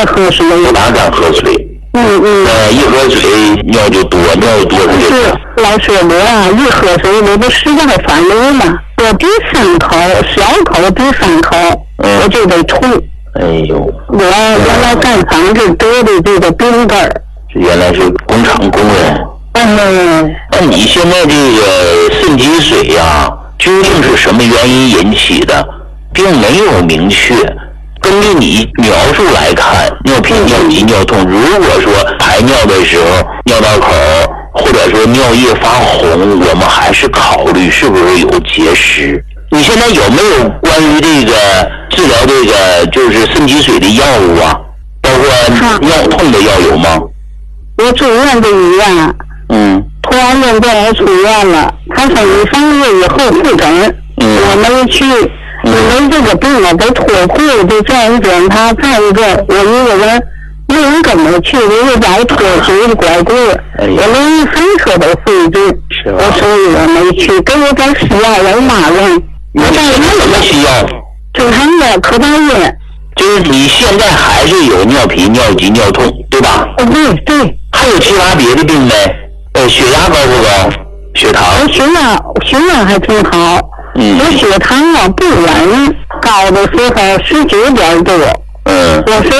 喝水， 不大敢喝水。一喝水尿就多，尿多它就多。 老师，我啊一喝水我都实在反流了，我第3口小口第3口我就得吐。 哎呦， 我原来干房子得的这个病根儿， 原来是工厂工人。那你现在这个肾积水呀，究竟是什么原因引起的，并没有明确。根据你描述来看，尿频、尿急、尿痛，如果说排尿的时候尿道口或者说尿液发红，我们还是考虑是不是有结石。你现在有没有关于这个治疗这个就是肾积水的药物啊？包括尿痛的药有吗？ 我住院的医院，突然间叫我出院了，他说你3个月以后复诊，我没去。因为这个病啊，得脱裤子再一检查，再一个我一个人没人跟我去，我又在脱水拐棍，我连1分车都费劲，所以我没去。给我点西药我骂人， 我在什么西药？ 正常的可待因。 就是你现在还是有尿频、尿急、尿痛，对吧？ 对。还有其他别的病没？血压高不高？血糖？ 血压还挺好。我血糖啊不稳，高的时候19点多，我是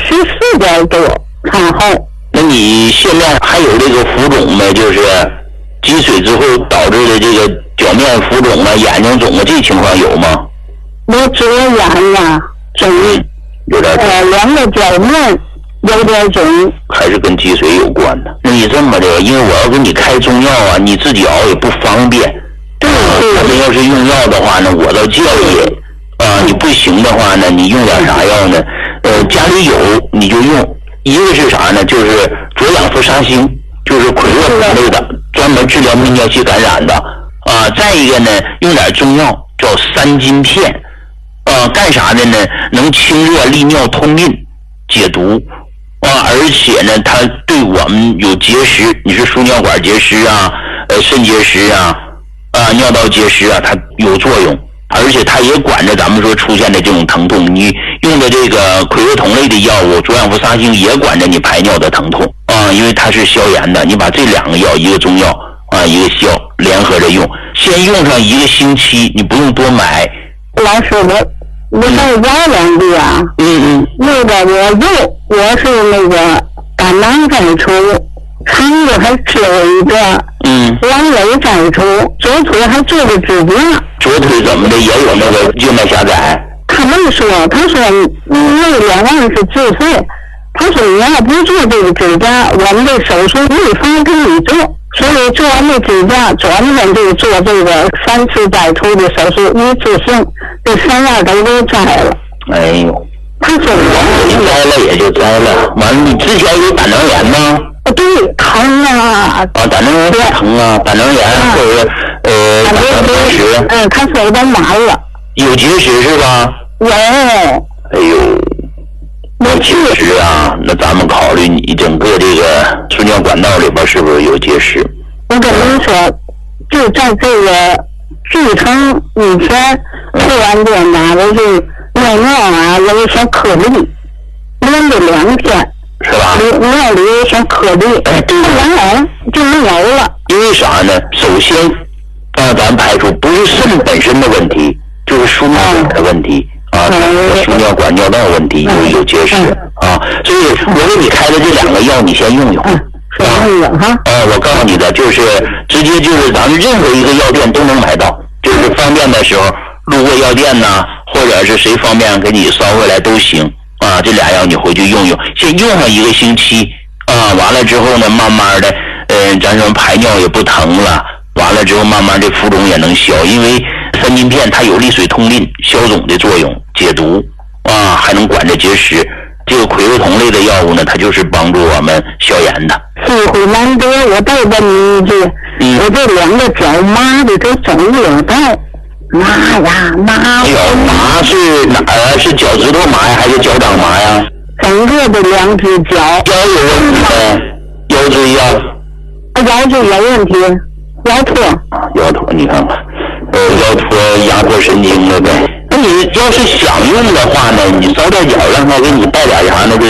14点多产后。 那你现在还有这个浮肿没？就是积水之后导致的这个表面浮肿啊、眼睛肿啊，这情况有吗？ 我左眼呀肿， 有点肿 2个角面有点肿， 还是跟积水有关的。那你这么的，因为我要给你开中药啊，你自己熬也不方便。咱们要是用药的话呢，我倒建议你不行的话呢，你用点啥药呢？家里有你就用。一个是啥呢？就是左氧氟沙星，就是葵若酮类的，专门治疗泌尿系感染的再一个呢，用点中药叫3金片干啥的呢？能清热利尿通淋解毒而且呢，它对我们有结石，你是输尿管结石啊、肾结石啊、尿道结石啊，它有作用，而且它也管着咱们说出现的这种疼痛。你用的这个葵若酮类的药物，左氧氟沙星也管着你排尿的疼痛因为它是消炎的。你把这2个药，一个中药一个西药联合着用，先用上1个星期，你不用多买。 老师，我再加2句啊。那个我是那个胆囊摘除，肠子还切了一个，阑尾摘除，左腿还做个指甲。 左腿怎么的也有那个静脉狭窄？ 他说那2万是自费，他说你要不做这个指甲，我们这手术没法给你做，所以做完这指甲，专门就做这个3次摘除的手术，一次性这3万都摘了。 哎呦， 他说我摘了也就摘了，完了你之前有胆囊炎吗？ 对，疼啊！ 胆囊炎疼啊，胆囊炎或者胆囊结石。 他说有点晚了。 有结石是吧？ 有。 哎呦，有结石啊！那咱们考虑你整个这个输尿管道里边是不是有结石？ 我跟您说，就在这个剧程以前，突然间哪的就尿有一些颗粒，连着2天。 是吧？ 尿里有些颗粒，后来就没有了。 因为啥呢？首先咱排除不是肾本身的问题，就是输尿管的问题输尿管尿道问题有结石所以我给你开的这2个药你先用用我告诉你的就是直接就是咱们任何一个药店都能买到，就是方便的时候路过药店呐，或者是谁方便给你捎回来都行这2药你回去用用，先用上1个星期完了之后呢，慢慢的咱说排尿也不疼了，完了之后慢慢这浮肿也能消，因为3金片它有利水通淋、消肿的作用，解毒还能管着结石。这个葵若酮类的药物呢，它就是帮助我们消炎的。 机会难得，我再问你一句，我这2个脚麻的都肿了到麻呀麻！ 哎呦，麻是哪儿啊？是脚趾头麻呀，还是脚掌麻呀？ 整个的2只脚。 腰有问题呗？腰椎呀？ 腰椎有问题，腰托。 腰托，你看看，腰托压迫神经了呗。那你要是想用的话呢，你早点脚让他给你带点啥呢？